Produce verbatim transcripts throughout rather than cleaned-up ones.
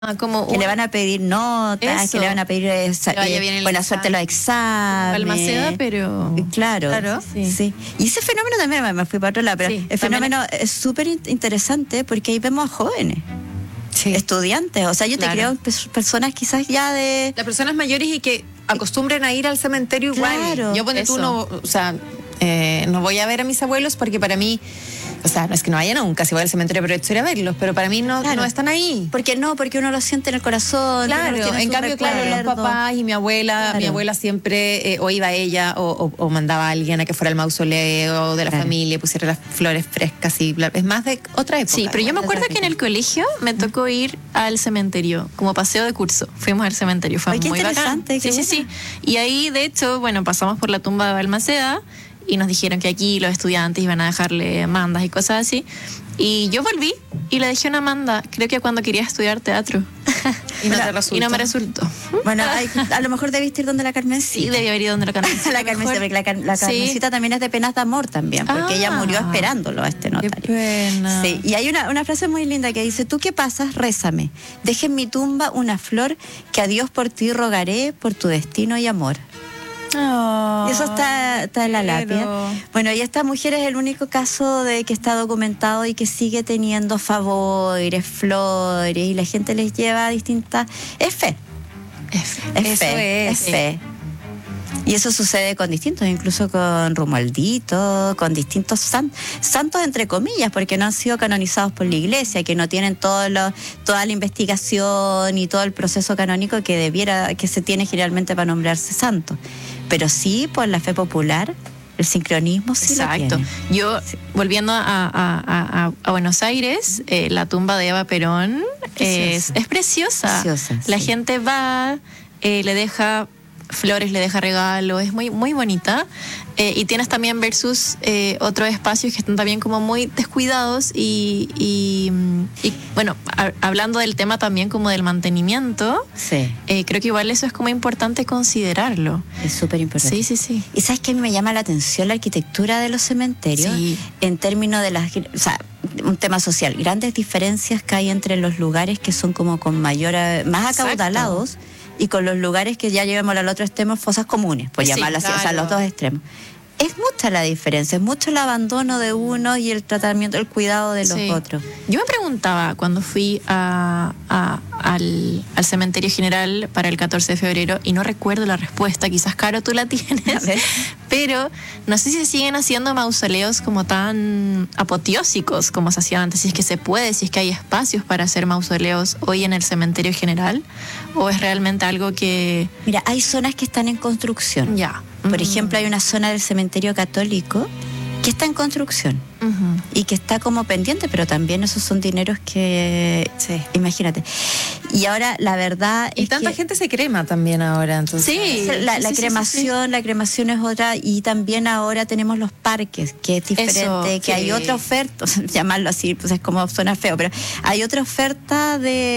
Ah, como que un... le van a pedir notas, Eso. que le van a pedir eh, eh, buena suerte en los exámenes. Balmaceda, pero... Claro, Claro. Sí. sí. Y ese fenómeno también, me fui para otro lado, pero Sí, el fenómeno es súper interesante porque ahí vemos a jóvenes. Sí. Estudiantes, o sea, yo claro. te creo pues, personas quizás ya de... Las personas mayores y que acostumbren a ir al cementerio igual. Claro, yo ponte tú, no, o sea, eh, no voy a ver a mis abuelos porque para mí, o sea, no es que no vaya nunca, si voy al cementerio, pero estoy a verlos, pero para mí no, claro. no están ahí. Porque no, porque uno lo siente en el corazón. Claro, en cambio, claro, los papás y mi abuela, claro. mi abuela siempre, eh, o iba ella, o, o, o mandaba a alguien a que fuera al mausoleo de la claro. familia, pusiera las flores frescas y bla, es más de otra época. Sí, pero yo me acuerdo que en el colegio me tocó ir al cementerio, como paseo de curso. Fuimos al cementerio, fue Ay, muy qué interesante, bacán. qué Sí, sí, sí. Y ahí, de hecho, bueno, pasamos por la tumba de Balmaceda y nos dijeron que aquí los estudiantes iban a dejarle mandas y cosas así. Y yo volví y le dejé una manda, creo que cuando quería estudiar teatro. Y no, te resultó. Y no me resultó. Bueno, hay, a lo mejor debiste ir donde la Carmencita. Sí, debí haber ido donde la Carmencita. la Carmencita, porque la, la Carmencita sí. también es de penas de amor también, porque ah, ella murió esperándolo a este notario. Qué pena. Sí, y hay una, una frase muy linda que dice, tú que pasas, rézame, deja en mi tumba una flor que a Dios por ti rogaré, por tu destino y amor. Oh, y eso está, está en la lápida. Bueno, y esta mujer es el único caso de que está documentado y que sigue teniendo favores, flores, y la gente les lleva a distintas... Es fe. Es fe. Es eso fe. Es, es fe. Y eso sucede con distintos, incluso con Romualdito, con distintos san, santos entre comillas, porque no han sido canonizados por la iglesia, que no tienen todo lo, toda la investigación y todo el proceso canónico que debiera, que se tiene generalmente para nombrarse santo. Pero sí, por la fe popular, el sincronismo sí Exacto. lo tiene. Yo, sí. volviendo a, a, a, a Buenos Aires, eh, la tumba de Eva Perón es, es preciosa. preciosa. La sí. gente va, eh, le deja flores, le deja regalos, es muy, muy bonita. Eh, y tienes también versus eh, otros espacios que están también como muy descuidados y, y, y bueno, a, hablando del tema también como del mantenimiento, sí. eh, creo que igual eso es como importante considerarlo. Es súper importante. Sí, sí, sí. Y sabes que a mí me llama la atención la arquitectura de los cementerios, sí. en términos de las, o sea, un tema social, grandes diferencias que hay entre los lugares que son como con mayor, más acaudalados. Exacto. Y con los lugares que ya llevamos al otro extremo, fosas comunes, por sí, llamarlo así, claro. o sea, los dos extremos. Es mucha la diferencia, es mucho el abandono de uno y el tratamiento, el cuidado de los sí. otros. Yo me preguntaba cuando fui a, a, al, al cementerio general para el catorce de febrero, y no recuerdo la respuesta, quizás Caro tú la tienes, pero no sé si se siguen haciendo mausoleos como tan apoteósicos como se hacían antes, si es que se puede, si es que hay espacios para hacer mausoleos hoy en el cementerio general, o es realmente algo que... Mira, hay zonas que están en construcción. Ya. Por uh-huh. ejemplo, hay una zona del cementerio católico que está en construcción uh-huh. y que está como pendiente, pero también esos son dineros que... Sí. Imagínate. Y ahora, la verdad y es tanta que... gente se crema también ahora, entonces. Sí, la, la sí, cremación, sí, sí. la cremación es otra, y también ahora tenemos los parques, que es diferente, Eso, que sí. hay otra oferta, llamarlo así, pues es como suena feo, pero hay otra oferta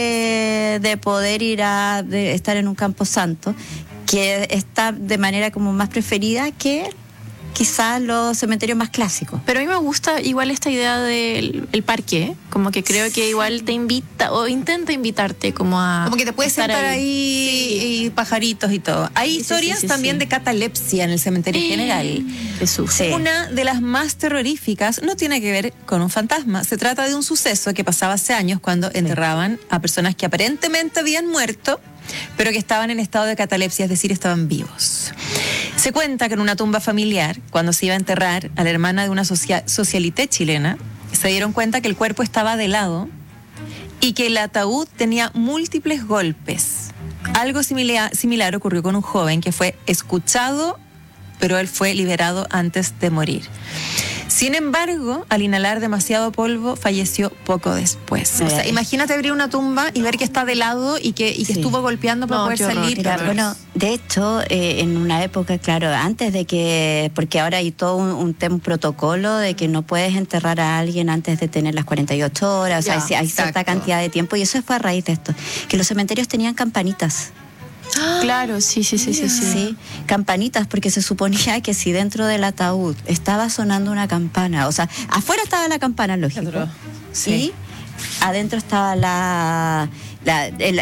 de, de poder ir a de estar en un camposanto, que está de manera como más preferida que quizás los cementerios más clásicos. Pero a mí me gusta igual esta idea del el parque, como que creo que igual te invita o intenta invitarte como a... Como que te puedes estar sentar ahí, ahí sí. y pajaritos y todo. Hay sí, historias sí, sí, también sí. de catalepsia en el cementerio general. Jesús. Sí. Una de las más terroríficas no tiene que ver con un fantasma. Se trata de un suceso que pasaba hace años cuando sí. enterraban a personas que aparentemente habían muerto, pero que estaban en estado de catalepsia, es decir, estaban vivos. Se cuenta que en una tumba familiar, cuando se iba a enterrar a la hermana de una socia- socialité chilena, se dieron cuenta que el cuerpo estaba de lado y que el ataúd tenía múltiples golpes. Algo similar, similar ocurrió con un joven que fue escuchado, pero él fue liberado antes de morir. Sin embargo, al inhalar demasiado polvo, falleció poco después. O sea, imagínate abrir una tumba y ver que está de lado y que, y que sí. estuvo golpeando para no, poder salir. Mira, bueno, de hecho, eh, en una época, claro, antes de que, porque ahora hay todo un, un, un protocolo de que no puedes enterrar a alguien antes de tener las cuarenta y ocho horas, ya, o sea, hay, hay cierta cantidad de tiempo, y eso fue a raíz de esto, que los cementerios tenían campanitas. Claro, sí, sí, sí, sí, sí. Sí, campanitas, porque se suponía que si dentro del ataúd estaba sonando una campana, o sea, afuera estaba la campana, lógico, sí. y adentro estaba la la, el,